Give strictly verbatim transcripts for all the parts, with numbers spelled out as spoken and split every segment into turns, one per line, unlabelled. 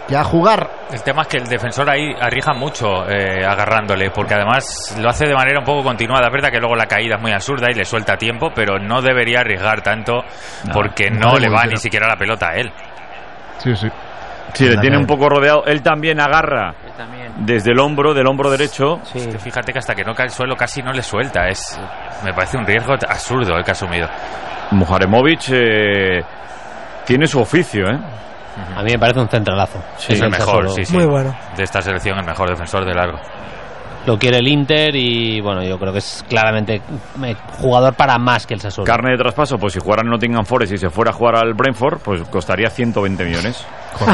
que a jugar.
El tema es que el defensor ahí arriesga mucho eh, agarrándole, porque además lo hace de manera un poco continuada. Es verdad que luego la caída es muy absurda y le suelta tiempo, pero no debería arriesgar tanto no, porque no, no le va ni siquiera la pelota a él.
Sí, sí.
Sí, le tiene un poco rodeado. Él también agarra también. desde el hombro, del hombro derecho.
Sí. Es que fíjate que hasta que no cae el suelo casi no le suelta. Es, me parece un riesgo absurdo el que ha asumido.
Muharemovic eh, tiene su oficio, ¿eh?
A mí me parece un centralazo.
Sí, es el mejor, sí, sí.
Muy bueno.
De esta selección, el mejor defensor de largo.
Lo quiere el Inter y bueno, yo creo que es claramente jugador para más que el Sassuolo.
Carne de traspaso, pues si jugara en Nottingham Forest y se fuera a jugar al Brentford, pues costaría ciento veinte millones.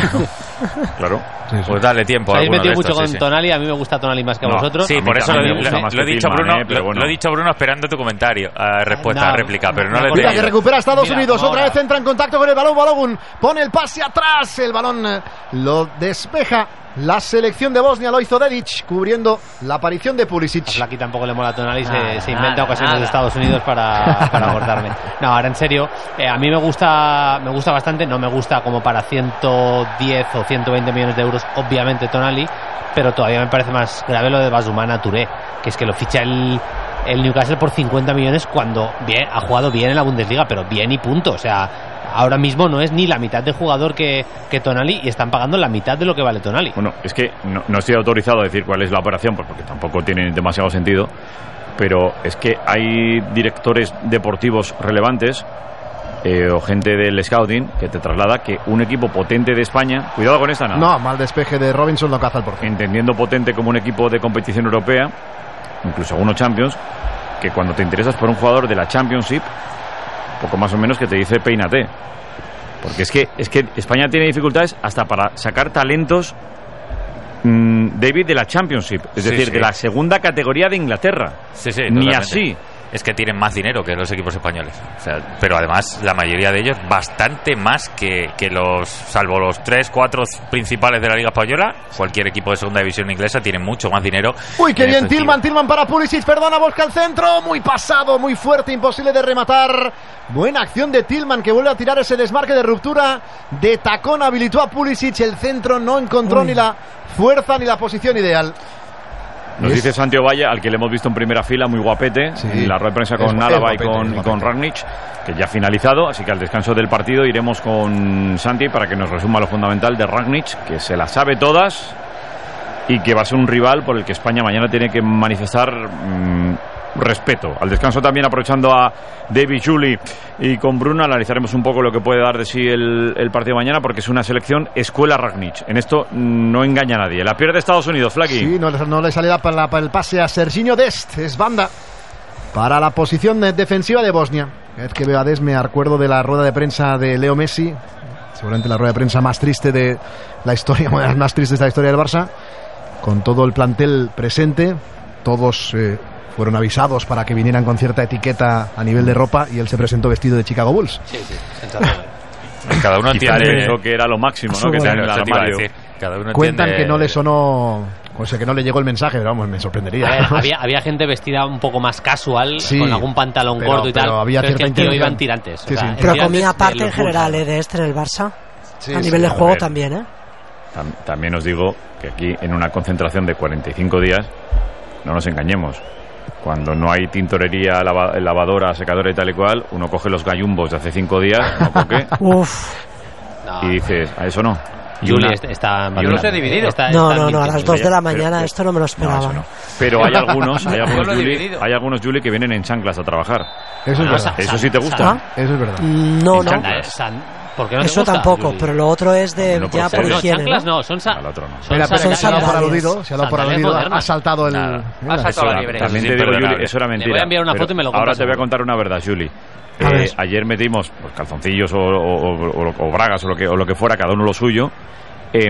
Claro.
Sí, sí. Pues dale tiempo.
Habéis metido
estos,
mucho con
sí,
Tonali, a mí me gusta Tonali más que a no, vosotros.
Sí, por eso lo, lo, lo, lo, he dicho Bruno,
eh,
lo,
bueno.
lo he dicho Bruno esperando tu comentario, a respuesta,
no,
a réplica, pero no, no le
Mira
tengo.
que recupera Estados
Mira,
Unidos,
ahora.
otra vez entra en contacto con el balón, Balogun pone el pase atrás, el balón lo despeja. La selección de Bosnia, lo hizo Dedic, cubriendo la aparición de Pulisic.
A Flaki tampoco le mola a Tonali,
nada,
se, se inventa
nada,
ocasiones
nada.
de Estados Unidos para, para cortarme. No, ahora en serio, eh, a mí me gusta me gusta bastante, no me gusta como para ciento diez o ciento veinte millones de euros, obviamente Tonali, pero todavía me parece más grave lo de Basumana Touré, que es que lo ficha el, el Newcastle por cincuenta millones cuando bien, ha jugado bien en la Bundesliga, pero bien y punto, o sea... Ahora mismo no es ni la mitad de jugador que, que Tonali y están pagando la mitad de lo que vale Tonali.
Bueno, es que no, no estoy autorizado a decir cuál es la operación, pues porque tampoco tiene demasiado sentido, pero es que hay directores deportivos relevantes eh, o gente del scouting que te traslada que un equipo potente de España, cuidado con esta, nada.
No, mal despeje de Robinson, lo caza el portero.
Entendiendo potente como un equipo de competición europea, incluso algunos Champions, que cuando te interesas por un jugador de la Championship, poco más o menos que te dice peínate, porque es que es que España tiene dificultades hasta para sacar talentos, mmm, David, de la Championship, es
sí,
decir,
sí.
de la segunda categoría de Inglaterra.
Sí, sí,
ni
totalmente.
así.
Es que tienen más dinero que los equipos españoles, o sea, pero además la mayoría de ellos bastante más que, que los, salvo los tres, cuatro principales de la Liga Española, cualquier equipo de segunda división inglesa tiene mucho más dinero.
Uy, qué bien
efectivo.
Tillman, Tillman para Pulisic, perdona, busca el centro, muy pasado, muy fuerte, imposible de rematar. Buena acción de Tillman, que vuelve a tirar ese desmarque de ruptura de tacón, habilitó a Pulisic, el centro no encontró Uy. ni la fuerza ni la posición ideal.
Nos es... dice Santi Ovalle, al que le hemos visto en primera fila, muy guapete, sí. en la rueda de prensa con es, Álava es guapete, y con, y con Rangnic, que ya ha finalizado, así que al descanso del partido iremos con Santi para que nos resuma lo fundamental de Rangnic, que se la sabe todas y que va a ser un rival por el que España mañana tiene que manifestar mmm, respeto. Al descanso también, aprovechando a David Juli y con Bruno, analizaremos un poco lo que puede dar de sí el, el partido de mañana, porque es una selección escuela Rangnic. En esto no engaña a nadie. La pierde Estados Unidos, Flaki.
Sí, no, no le sale para, la, para el pase a Serginho Dest. Es banda para la posición de, defensiva de Bosnia. Cada vez que veo a Dest me acuerdo de la rueda de prensa de Leo Messi, seguramente la rueda de prensa más triste de la historia, una de las más tristes de la historia del Barça, con todo el plantel presente, todos... Eh, fueron avisados para que vinieran con cierta etiqueta a nivel de ropa y él se presentó vestido de Chicago Bulls.
Sí, sí, sensacional.
Cada uno entiende
pensó que era lo máximo, ¿no? Que
bueno,
en el armario.
Cada uno
Cuentan
entiende...
que no le sonó, o sea, que no le llegó el mensaje, pero vamos, me sorprendería.
Ver, había, había gente vestida un poco más casual, sí, con algún pantalón
pero,
gordo y tal,
pero había
pero
cierta
es que el tío
intención.
iban tirantes.
Sí,
o sea,
sí. Pero comía aparte en
Bulls,
general, ¿eh? De este en el Barça.
Sí,
a
sí,
nivel de
a
juego
ver.
también, ¿eh?
También os digo que aquí, en una concentración de cuarenta y cinco días, no nos engañemos. Cuando no hay tintorería, lava, lavadora, secadora y tal y cual, uno coge los gallumbos de hace cinco días, ¿no? Coque,
Uf.
y dices, a eso no.
Juli está, está,
y uno se ha dividido.
Está,
no,
está
no, no, a las dos de la mañana,
pero, pero,
esto no me lo esperaba.
No, no. Pero hay algunos, hay algunos, Juli, hay algunos Juli que vienen en chanclas a trabajar.
Eso es
no,
verdad.
Eso sí te gusta.
¿Ah?
Eso es verdad.
No,
en
no.
chanclas.
¿Por qué no te
Eso
gusta,
tampoco,
Juli?
pero lo otro es de
no,
ya
por
por
ser.
higiene,
No, chanclas
¿no?
no, son sa-
Al otro no.
son
Espera, espera, se ha dado por
sandalias.
aludido, se ha dado por
Sandalias
aludido, ha
modernas.
saltado el...
Nada.
Mira,
Ha saltado la libre.
También
Eso
te
es
digo, Juli,
imperdonable.
eso era mentira.
Le voy a enviar una
Pero
foto y me lo
ahora
compras
te voy a
seguro.
contar una verdad, Juli.
A ver.
Eh, ayer metimos pues, calzoncillos o, o, o, o bragas o lo, que, o lo que fuera, cada uno lo suyo, eh,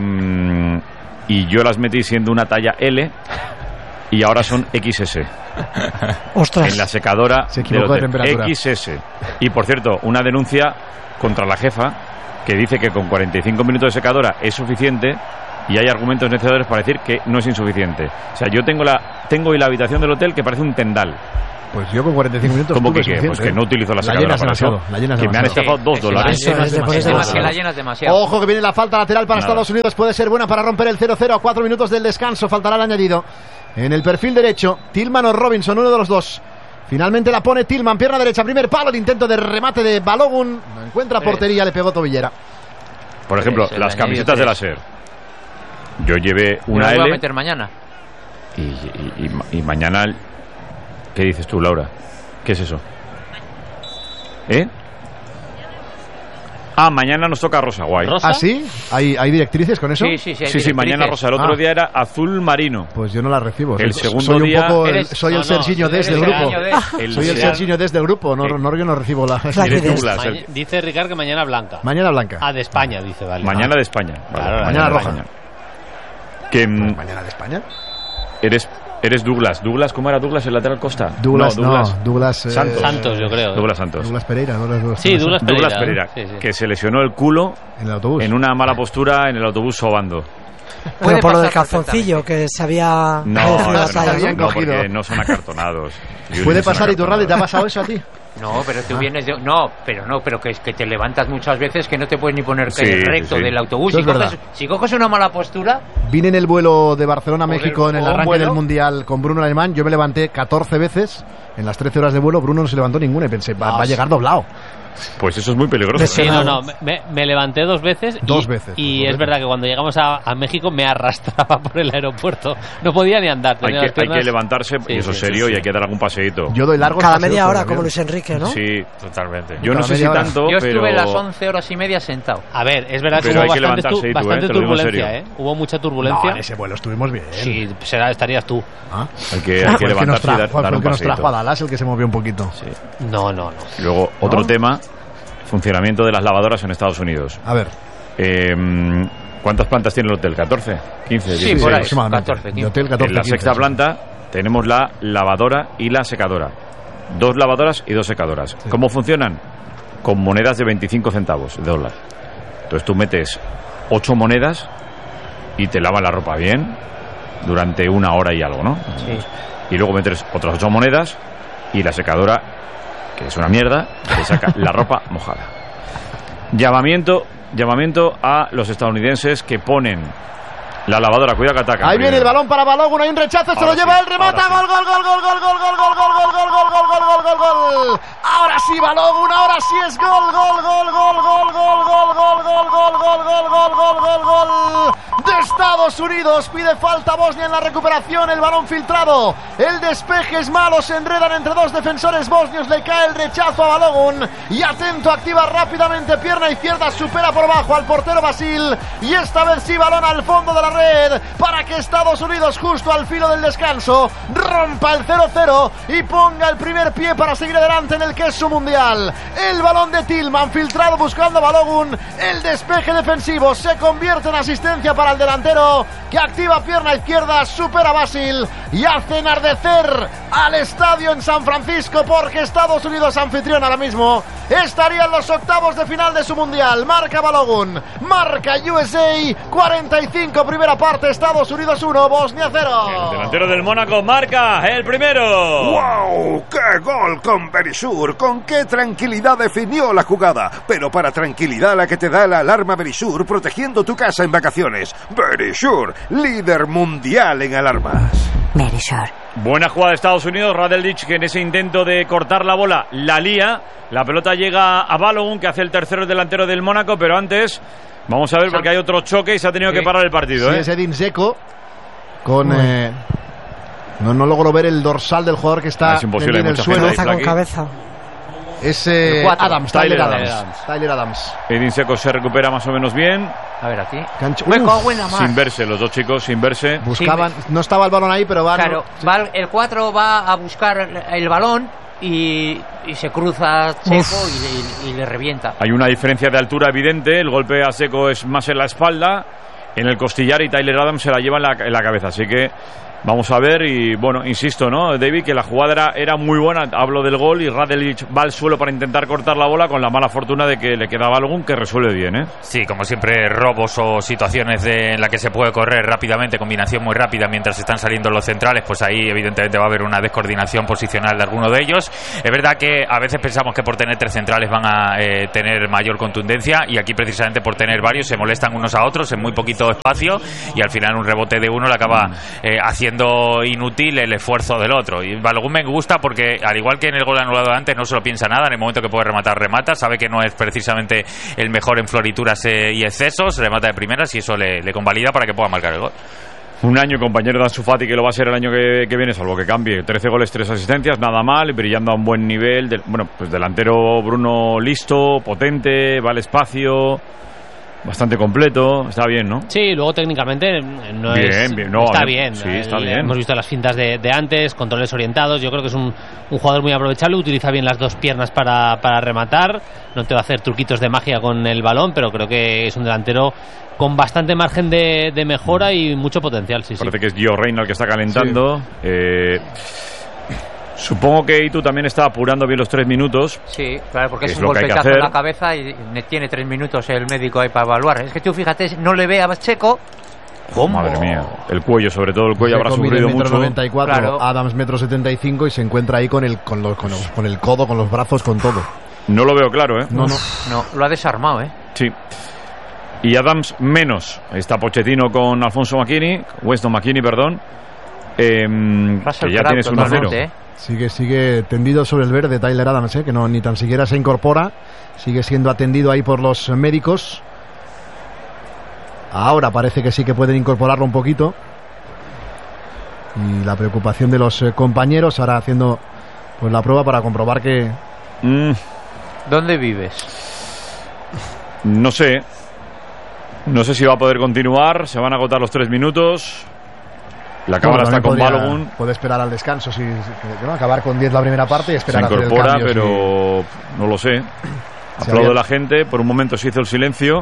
y yo las metí siendo una talla L y ahora son equis ese.
Ostras.
En la secadora
Se equivocó de temperatura.
equis ese. Y por cierto, una denuncia contra la jefa que dice que con cuarenta y cinco minutos de secadora es suficiente, y hay argumentos necesarios para decir que no es insuficiente. O sea, yo tengo la tengo hoy la habitación del hotel que parece un tendal.
Pues yo con cuarenta y cinco minutos.
¿Cómo que qué? Pues que no utilizo la secadora para eso.
La llenas
que me han estafado dos dólares.
La llenas demasiado.
Ojo que viene la falta lateral para Nada. Estados Unidos. Puede ser buena para romper el cero cero a cuatro minutos del descanso. Faltará el añadido. En el perfil derecho, Tillman o Robinson, uno de los dos. Finalmente la pone Tillman, pierna derecha, primer palo, el intento de remate de Balogun. No encuentra portería, le pegó tobillera.
Por ejemplo, las camisetas de la SER. Yo llevé una L.
Voy a meter mañana.
Y, y, y, y mañana. ¿Qué dices tú, Laura? ¿Qué es eso? ¿Eh? Ah, mañana nos toca rosa, guay.
¿Rosa? ¿Ah, sí? ¿Hay, ¿Hay directrices con eso?
Sí, sí, sí.
Sí, sí, mañana rosa. El otro ah. día era azul marino.
Pues yo no la recibo.
El
soy,
segundo
soy un
día.
Poco el,
eres,
soy
no,
el Serginho
no,
desde el grupo.
De...
El soy el Serginho desde el grupo. No, no, yo no recibo la.
Douglas, el... Dice Ricard que mañana blanca.
Mañana blanca.
Ah, de España, dice, vale.
Mañana de España. Vale,
claro, mañana, mañana roja.
España. Que,
¿Mañana de España?
Eres. Eres Douglas. ¿Douglas? ¿Cómo era Douglas, el lateral Costa?
Douglas, no, Douglas, no, Douglas eh,
Santos.
Santos, yo creo.
Douglas Santos.
Douglas Pereira. No, Douglas,
sí, Douglas Pereira.
Douglas Pereira,
sí, sí.
que se lesionó el culo
en el autobús.
En una mala postura en el autobús sobando.
Bueno, por lo del calzoncillo, que se había...
No, no, no,
se habían
no,
cogido.
porque no son acartonados.
¿Puede pasar, Iturralde? ¿Te ha pasado eso a ti?
No, pero tú ah. vienes de... No, pero no, pero que es que te levantas muchas veces que no te puedes ni poner sí, recto sí, sí. del autobús. Si coges, si coges una mala postura...
Vine en el vuelo de Barcelona a México en el arranque del Mundial con Bruno Alemán. Yo me levanté catorce veces en las trece horas de vuelo. Bruno no se levantó ninguna y pensé, va, va a llegar doblado.
Pues eso es muy peligroso.
Sí, no, no, me, me levanté dos veces.
Dos
y,
veces.
Y
dos
es
veces.
verdad que cuando llegamos a, a México me arrastraba por el aeropuerto. No podía ni andar.
Hay que, hay que levantarse, sí, y eso es sí, serio, sí, sí. y hay que dar algún paseíto.
Yo doy largos
cada media hora, como Luis Enrique, ¿no?
Sí,
totalmente.
Yo no sé si tanto,
Yo
pero...
estuve las once horas y media sentado.
A ver, es verdad que
pero
hubo bastante, tu,
tú,
bastante
eh,
turbulencia, ¿eh? Hubo mucha turbulencia.
No, en ese vuelo estuvimos bien.
Sí, será, estarías tú.
¿Ah?
Hay que, hay que levantarse y dar,
fue
dar un
el que nos
paseíto.
trajo a Dallas, el que se movió un poquito.
Sí.
No, no, no.
Luego, otro
¿No?
tema... Funcionamiento de las lavadoras en Estados Unidos.
A ver.
Eh, ¿Cuántas plantas tiene el hotel? ¿catorce? ¿quince?
Sí, por ahí. catorce, quince.
Hotel catorce,
en la
quince,
sexta
sí.
planta tenemos la lavadora y la secadora. Dos lavadoras y dos secadoras. Sí. ¿Cómo funcionan? Con monedas de veinticinco centavos de dólar. Entonces tú metes ocho monedas y te lavan la ropa bien durante una hora y algo, ¿no?
Sí.
Y luego metes otras ocho monedas y la secadora, que es una mierda, te saca la ropa mojada. Llamamiento, llamamiento a los estadounidenses que ponen la lavadora. Cuidado que ataca.
Ahí viene el balón para Balogun, hay un rechazo, se lo lleva el remata, gol, gol, gol, gol, gol, gol, gol, gol, gol, gol, gol, gol, gol, gol, gol, gol, gol. Ahora sí Balogun, ahora sí es gol, gol, gol, gol, gol, gol, gol, gol, gol, gol, gol, gol, gol, gol, gol, gol de Estados Unidos. Pide falta Bosnia en la recuperación, el balón filtrado, el despeje es malo, se enredan entre dos defensores bosnios, le cae el rechazo a Balogun y atento, activa rápidamente pierna izquierda, supera por bajo al portero Basil y esta vez sí balón al fondo de la red para que Estados Unidos justo al filo del descanso rompa el cero cero y ponga el primer pie para seguir adelante en el que es su mundial. El balón de Tillman filtrado buscando a Balogun, el despeje defensivo se convierte en asistencia para el delantero que activa pierna izquierda, supera a Basil y hace enardecer al estadio en San Francisco porque Estados Unidos anfitrión ahora mismo estaría en los octavos de final de su mundial. Marca Balogun, marca U S A, cuarenta y cinco primera parte, Estados Unidos uno, Bosnia cero.
El delantero del Mónaco marca el primero.
¡Wow! ¡Qué gol con Verisur! ¡Con qué tranquilidad definió la jugada! Pero para tranquilidad la que te da la alarma Verisur protegiendo tu casa en vacaciones. Verisur, líder mundial en alarmas.
Verisur.
Buena jugada de Estados Unidos, Radeljic, que en ese intento de cortar la bola la lía. La pelota llega a Balogun, que hace el tercero delantero del Mónaco, pero antes vamos a ver porque hay otro choque y se ha tenido sí. que parar el partido.
Sí,
¿eh?
es Edin Dzeko con... Eh, no, no logro ver el dorsal del jugador que está
es imposible,
en el suelo.
Cabeza con cabeza.
Es eh, Adams, Tyler, Tyler Adams. Adams. Tyler Adams.
Edin Dzeko se recupera más o menos bien.
A ver, aquí.
Cancho.
Me cago en la mar.
Sin verse, los dos chicos, sin verse.
Buscaban,
sí,
no estaba el balón ahí, pero van.
Claro, va, el cuatro va a buscar el balón y, y se cruza Dzeko y, y, y le revienta.
Hay una diferencia de altura evidente. El golpe a Dzeko es más en la espalda, en el costillar, y Tyler Adams se la lleva en la, en la cabeza. Así que Vamos a ver, y bueno, insisto, ¿no, David? Que la jugada era, era muy buena. Hablo del gol y Radeljic va al suelo para intentar cortar la bola, con la mala fortuna de que le quedaba algún que resuelve bien, ¿eh?
Sí, como siempre, robos o situaciones de, en las que se puede correr rápidamente, combinación muy rápida mientras están saliendo los centrales, pues ahí evidentemente va a haber una descoordinación posicional de alguno de ellos. Es verdad que a veces pensamos que por tener tres centrales van a eh, tener mayor contundencia, y aquí precisamente por tener varios se molestan unos a otros en muy poquito espacio, y al final un rebote de uno le acaba eh, haciendo inútil el esfuerzo del otro. Y Balogun me gusta porque, al igual que en el gol anulado antes, no se lo piensa nada. En el momento que puede rematar, remata. Sabe que no es precisamente el mejor en florituras eh, y excesos. Remata de primeras y eso le, le convalida para que pueda marcar el gol.
Un año compañero de Ansu Fati, que lo va a ser el año que, que viene, salvo que cambie. trece goles, tres asistencias, nada mal, brillando a un buen nivel. De, bueno, pues delantero Bruno listo, potente, va al espacio, bastante completo, está bien, ¿no?
Sí, luego técnicamente no
bien,
es,
bien, no,
está
bien,
bien.
Sí, está
El,
bien.
Hemos visto las fintas de, de antes, controles orientados. Yo creo que es un, un jugador muy aprovechable, utiliza bien las dos piernas para, para rematar. No te va a hacer truquitos de magia con el balón, pero creo que es un delantero con bastante margen de, de mejora y mucho potencial. Sí,
Parece
sí.
que es Gio Reyna el que está calentando. Sí. Eh, Supongo que Itu también está apurando bien los tres minutos.
Sí, claro, porque es,
es
un
lo que
golpetazo
hay que
en la cabeza y tiene tres minutos el médico ahí para evaluar. Es que tú fíjate, no le ve a Checo.
¿Cómo? Madre mía, el cuello, sobre todo el cuello,
Checo
habrá sufrido
metro
mucho.
noventa y cuatro,
claro.
Adams metro setenta y cinco y se encuentra ahí con el con, los, con, los, con el codo, con los brazos, con todo.
No lo veo claro, ¿eh?
No, no.
No, lo ha desarmado, ¿eh?
Sí. Y Adams menos. Ahí está Pochettino con Alfonso McKinney, Weston McKinney, perdón. Eh, que ya tienes uno a cero.
¿eh?
Sigue, sigue tendido sobre el verde Tyler Adams, ¿eh? Que no ni tan siquiera se incorpora. Sigue siendo atendido ahí por los médicos. Ahora parece que sí que pueden incorporarlo un poquito. Y la preocupación de los eh, compañeros ahora haciendo pues la prueba para comprobar que...
Mm.
¿Dónde vives?
No sé. No sé si va a poder continuar. Se van a agotar los tres minutos. La cámara bueno, está con Balogun.
Puede esperar al descanso, si, si ¿no? Acabar con diez la primera parte y esperar
se incorpora,
a hacer el cambio,
pero
si...
no lo sé. Aplaudo a la gente. Por un momento se hizo el silencio.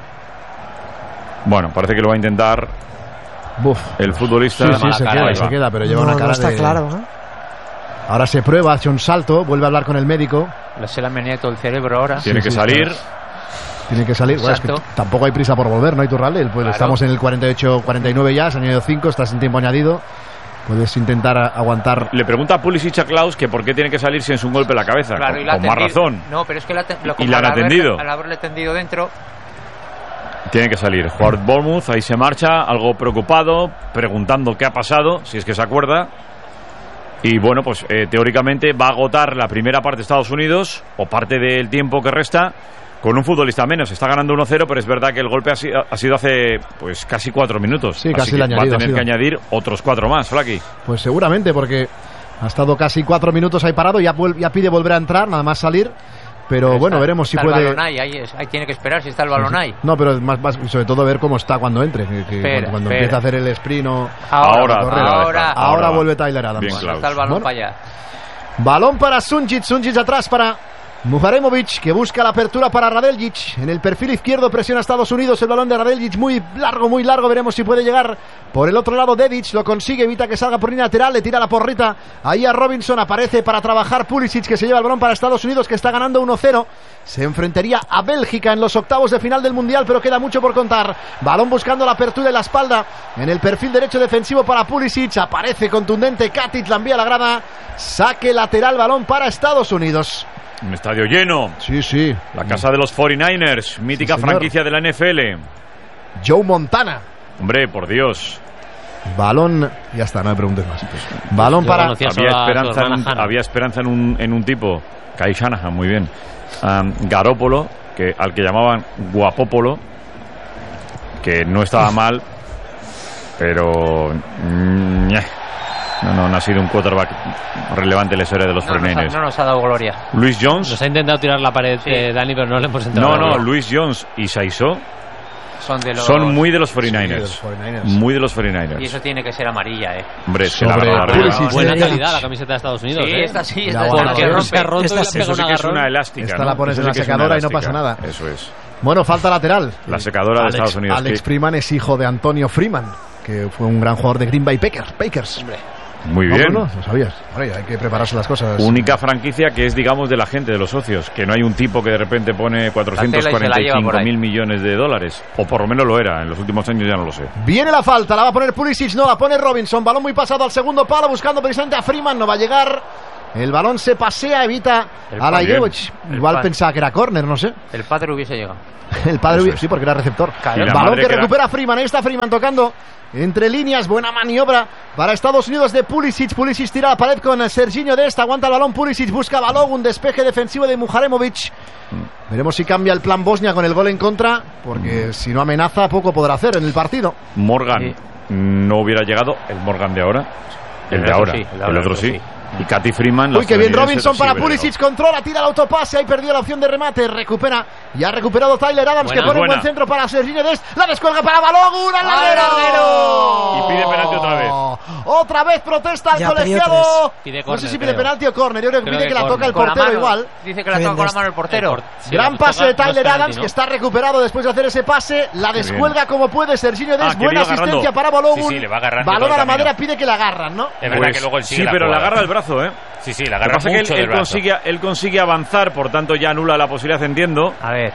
Bueno, parece que lo va a intentar.
Buf.
El futbolista.
Sí, sí, se queda, se queda, pero lleva
no,
una cara
no está
de...
claro, ¿eh?
Ahora se prueba, hace un salto, vuelve a hablar con el médico.
Se le ha meneado todo el cerebro ahora.
Tiene
sí,
que
sí,
salir.
Claro. Tiene que salir. Bueno, es que tampoco hay prisa por volver, ¿no? Iturralde, pues claro. Estamos en el cuarenta y ocho cuarenta y nueve ya, se han añadido cinco, estás en tiempo añadido. Puedes intentar aguantar.
Le pregunta a Pulisic a Klaus que por qué tiene que salir si es un golpe en la cabeza.
Claro,
con
y la
con más razón.
No, pero es que la lo
y la han atendido.
Al haberle tendido dentro.
Tiene que salir. Jugador Bournemouth, ahí se marcha, algo preocupado, preguntando qué ha pasado, si es que se acuerda. Y bueno, pues eh, teóricamente va a agotar la primera parte de Estados Unidos, o parte del tiempo que resta, con un futbolista menos. Está ganando uno cero, pero es verdad que el golpe ha, si, ha sido hace pues casi cuatro minutos.
Sí,
así
casi
que
le añadido,
va a tener que añadir otros cuatro más, Flaky.
Pues seguramente, porque ha estado casi cuatro minutos ahí parado, ya, ya pide volver a entrar, nada más salir. Pero, pero bueno,
está,
veremos si
está
puede.
El balón ahí, ahí, es, ahí tiene que esperar si está el balón ahí.
No, pero más, más, sobre todo ver cómo está cuando entre. Que, que
espera,
cuando
espera.
empieza a hacer el sprint o.
Ahora, ahora,
ahora,
ahora,
ahora vuelve Tyler Adams.
Bien,
está el balón
bueno,
para allá.
Balón para Sunjic, Sunjic atrás para Muharemovic, que busca la apertura para Radeljic. En el perfil izquierdo presiona Estados Unidos. El balón de Radeljic muy largo, muy largo. Veremos si puede llegar por el otro lado. Dedic lo consigue, evita que salga por línea lateral. Le tira la porrita ahí a Robinson. Aparece para trabajar Pulisic, que se lleva el balón para Estados Unidos, que está ganando uno cero. Se enfrentaría a Bélgica en los octavos de final del Mundial, pero queda mucho por contar. Balón buscando la apertura en la espalda. En el perfil derecho defensivo para Pulisic. Aparece contundente Katic, la envía a la grada. Saque lateral, balón para Estados Unidos.
Un estadio lleno.
Sí, sí.
La casa de los cuarenta y nueve ers, mítica sí, franquicia de la N F L.
Joe Montana.
Hombre, por Dios.
Balón, ya está, no me preguntes más. Balón para.
Había esperanza, en un, había esperanza en un, en un tipo, Kai Shanahan, muy bien. Um, Garópolo, que, al que llamaban Guapópolo, que no estaba mal, pero. Mm, No, no, no ha sido un quarterback relevante en la historia de los
no,
cuarenta y nueve ers.
No, no nos ha dado gloria.
Luis Jones.
Nos ha intentado tirar la pared, sí. eh, Dani, pero no le hemos entrado.
No, no, Luis Jones y Saisó
son, de los...
son muy de los cuarenta y nueve ers.
Sí, de los cuarenta y nueve ers.
Muy de los cuarenta y nueve ers.
Y eso tiene que ser amarilla, ¿eh?
Hombre, es que
Sobre
la
Pulisic,
buena calidad la camiseta de Estados Unidos.
Sí,
¿eh?
esta sí, esta
La
es la que
buena.
rompe.
Se ha roto
Esta
y le
sí.
pega
Eso
un
sí que es
agarrón.
una elástica.
Esta
¿no?
la pones
Eso
en la
sí que es
secadora
una
y no pasa
elástica.
nada.
Eso es.
Bueno, falta lateral.
La secadora de
Alex,
Estados Unidos.
Alex
que...
Freeman es hijo de Antonio Freeman. que fue un gran jugador de Green Bay Packers. Packers.
Hombre.
Muy bien.
No, no, no, lo sabías. Vale, hay que prepararse las cosas.
Única franquicia que es, digamos, de la gente, de los socios. Que no hay un tipo que de repente pone cuatrocientos cuarenta y cinco mil millones de dólares. O por lo menos lo era. En los últimos años ya no lo sé.
Viene la falta, la va a poner Pulisic, no, la pone Robinson. Balón muy pasado al segundo palo, buscando precisamente a Freeman. No va a llegar. El balón se pasea, evita el a Laigevic. Igual
padre.
Pensaba que era córner, no sé.
El padre hubiese llegado.
El padre hubiese, sí, porque era receptor.
Claro.
El balón que recupera Freeman. Ahí está Freeman tocando entre líneas. Buena maniobra para Estados Unidos de Pulisic. Pulisic tira la pared con Serginho Dest. Aguanta el balón Pulisic. Busca Balogun. Un despeje defensivo de Muharemovic. Veremos si cambia el plan Bosnia con el gol en contra. Porque mm. si no amenaza, poco podrá hacer en el partido.
Morgan sí. no hubiera llegado. El Morgan de ahora. El, el de ahora. Sí, el, el otro sí. sí. Y Katy Freeman.
Uy, que bien Robinson para Pulisic, controla, tira el autopase, ahí perdió la opción de remate, recupera, y ha recuperado Tyler Adams, buena, que pone buena. Un buen centro para Serginho Dest, la descuelga para Balogun, al larguero.
Y pide penalti otra vez.
Otra vez protesta el colegiado. Pide corner, no sé si pide creo. penalti o córner, yo creo que creo pide que, que la toca el portero mano, igual.
Dice que la toca con la mano el portero. El por...
sí, Gran pase de Tyler penalti, Adams, ¿no? Que está recuperado después de hacer ese pase, la descuelga como puede Serginho Dest, ah, buena asistencia agarrando. Para Balogun.
Sí, sí, le va agarrando.
Balón a la madera, pide que la agarran, ¿no?
Es verdad que luego él sigue
sí, pero le agarra el brazo, ¿eh?
Sí, sí, la agarra mucho
que él,
del
él
brazo.
Consigue, él consigue avanzar, por tanto ya anula la posibilidad, entiendo.
A ver.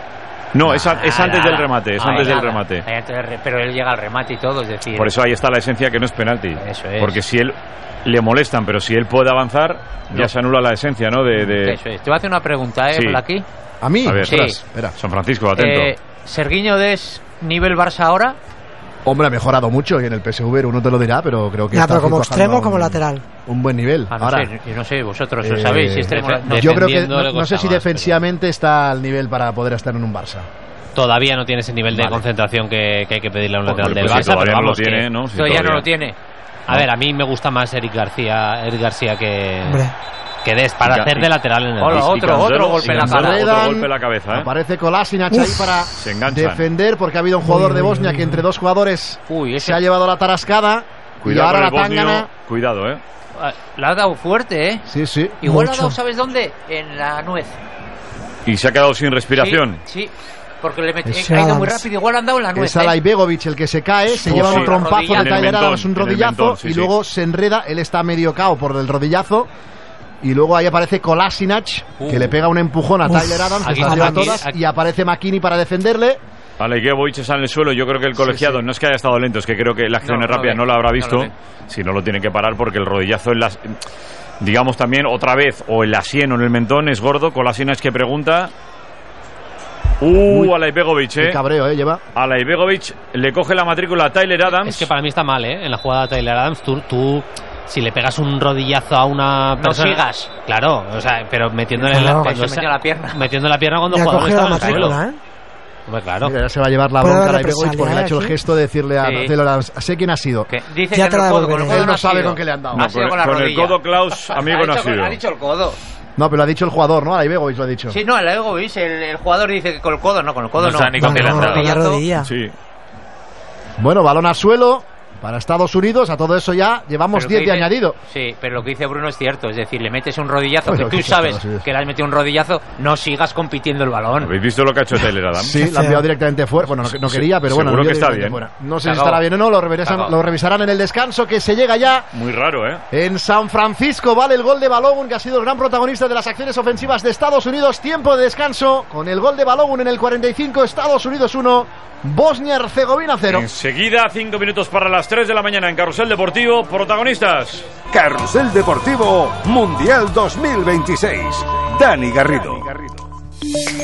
No, es, a, es antes del remate, es antes del remate.
Pero él llega al remate y todo, es decir...
Por eso ahí está la esencia que no es penalti.
Eso es.
Porque si él le molestan, pero si él puede avanzar, no. ya se anula la esencia, ¿no? De, de...
Eso es. Te voy a hacer una pregunta, ¿eh? Sí. Aquí.
¿A mí?
A ver,
sí.
espera. San Francisco, atento.
Eh, ¿Serginho Dest nivel Barça ahora?
Hombre, ha mejorado mucho y en el P S V uno te lo dirá, pero creo que...
Ya, pero como extremo, un, como lateral.
Un buen nivel.
Ah, no
Ahora,
sé, yo no sé, vosotros lo eh, sabéis. Si extremo,
no, yo creo que, no, no sé si defensivamente pero... está al nivel para poder estar en un Barça.
Todavía no tiene ese nivel de vale. concentración que, que hay que pedirle a un lateral del
pues
Barça.
Si todavía
pero
no lo tiene,
que,
¿no? Si
todavía, todavía no lo tiene.
A ver, a mí me gusta más Eric García, Eric García que... Hombre. Que Dest para y, hacer de lateral en el
Hola, otro, otro golpe en la cara.
Otro golpe en la cabeza, ¿eh?
Aparece Kolasinac ahí para defender porque ha habido un jugador de Bosnia que entre dos jugadores Uy, ese... se ha llevado la tarascada.
Cuidado
y ahora
con
la
el
tangana.
Cuidado, ¿eh?
La ha dado fuerte, ¿eh?
Sí, sí.
Igual la ha dado, ¿sabes dónde? En la nuez.
Y se ha quedado sin respiración.
Sí, sí. Porque le metí, ha ido muy rápido, igual han dado en la nuez.
Es Alaibegovic el que se cae, se oh, lleva sí. un trompazo de Tyler Adams, un rodillazo, mentón, sí, y sí. luego se enreda, él está medio cao por el rodillazo. Y luego ahí aparece Kolasinac, uh. que le pega un empujón a Tyler Adams, que se las lleva todas, aquí. Y aparece McKinney para defenderle.
Alaibegovic está en el suelo, yo creo que el colegiado, sí, sí. no es que haya estado lento, es que creo que la acción no, rápida no, no la habrá visto, no si no lo tiene que parar porque el rodillazo en las... Digamos también otra vez, o en la sien o en el mentón, es gordo. Kolasinac que pregunta... Uh, Alaibegovic, eh.
Qué cabreo, eh, lleva.
Alaibegovic le coge la matrícula a Tyler Adams.
Es que para mí está mal, eh. En la jugada de Tyler Adams, tú, tú si le pegas un rodillazo a una persona.
No sigas.
Claro, o sea, pero metiéndole
no,
la,
se metió la pierna.
Metiendo la pierna cuando
el jugador está
en el suelo.
¿eh?
Pues claro.
Mira, ya se va a llevar la bronca a Alaibegovic porque le ha hecho el gesto de decirle a Tyler Adams, sé quién ha sido.
¿Qué? Dice ya que el codo, con el codo
él no,
no
sabe con qué le han dado.
No, con, con, con el codo Klaus, amigo no ha sido.
Ha dicho el codo.
No, pero lo ha dicho el jugador, ¿no? Alaibegovic lo ha dicho.
Sí, no, Alaibegovic, el, el jugador dice que con el codo no, con el codo no.
No, ni con qué le han dado.
La rodilla.
Sí.
Bueno, balón al suelo para Estados Unidos. A todo eso ya llevamos diez de añadido.
Sí, pero lo que dice Bruno es cierto. Es decir, le metes un rodillazo, bueno, que tú sabes claro, sí. que le has metido un rodillazo, no sigas compitiendo el balón.
¿Habéis visto lo que ha hecho Tyler Adams?
Sí, la ha enviado directamente fuera. Bueno, no, no quería, pero bueno.
Seguro que está bien.
Fuera. No sé si estará bien o no, lo revisarán, lo revisarán en el descanso que se llega ya.
Muy raro, ¿eh?
En San Francisco vale el gol de Balogun, que ha sido el gran protagonista de las acciones ofensivas de Estados Unidos. Tiempo de descanso con el gol de Balogun en el cuarenta y cinco, Estados Unidos uno, Bosnia-Herzegovina cero.
Enseguida, cinco minutos para las tres de la mañana en Carrusel Deportivo. Protagonistas.
Carrusel Deportivo Mundial dos mil veintiséis. Dani Garrido.